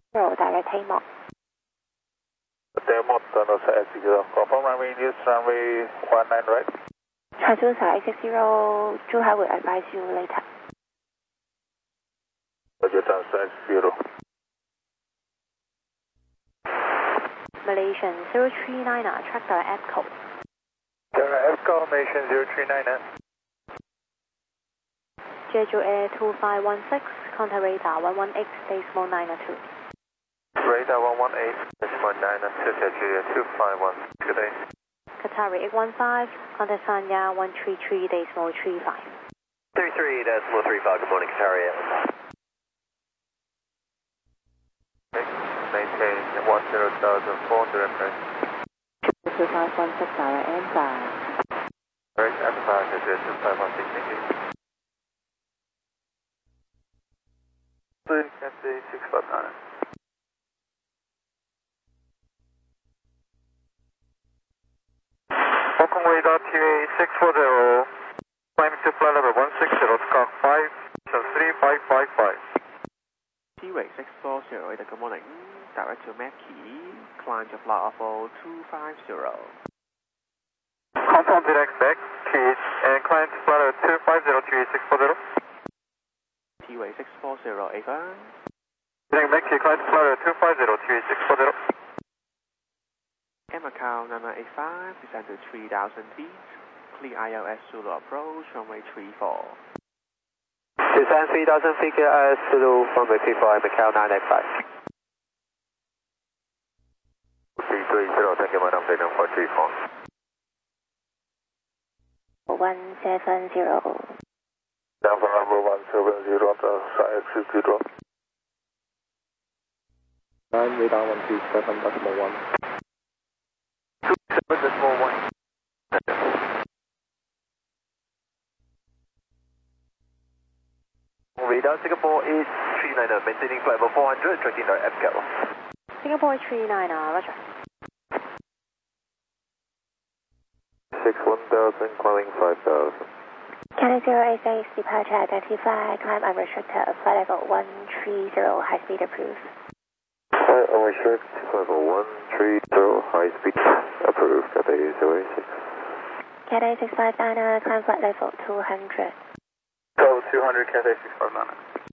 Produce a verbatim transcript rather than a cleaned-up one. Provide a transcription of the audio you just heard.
Zero direct Taymont. Taymont, Thunder exit zero. Confirm runway is runway one nine right? Transducer exit zero. Zhuhai will advise you later. Roger, transfer exit zero. Malaysian zero three nine, track the F code. Sierra F code, Malaysian zero three nine. Jeju Air two five one six, contact radar one one eight, decimal nine two. Radar one one eight, decimal nine two, Jeju Air two five one six, good day. Qatari eight one five, contact Sanya one three three, decimal three five. three three, decimal three five, good morning, Qatari Air. Maintain one zero thousand four hundred. two five one six, direct answer. Right, F five, two five one six, thank you. F D six five nine. Welcome radar T A six four zero, climbing to flight level one six zero, squawk five, three five five five. T-Way six four zero, good morning. Direct to Mackie, climb to flight level two five zero. Confirm direct back, keys, and climb to flight level two five zero, T A six four zero. T-Way six four zero, Ava. Direct back, key, climb to flight level two five zero, T A six four zero. M account nine nine eight five, descend to three thousand feet. Clear I L S Zulu approach, runway three four. Descend three thousand feet, clear I L S Zulu, runway three four, M account nine eight five. three three zero, thank you, madam, take for three four. one seven zero. Down for number one seven zero, transfer exit zero. nine, radar one two seven, decimal one. two seven decimal one. Radar Singapore is three nine, maintaining flight level four hundred, tracking our F cap. Singapore three nine, roger. six one thousand, calling five thousand. Canada zero eight six, departure identified, climb unrestricted, flight level one three zero, high speed approved. Flight unrestricted, level one three zero, high speed approved, Cathay zero eight six. Cathay six five nine, climb flight level two hundred. Level two hundred, Cathay six five nine.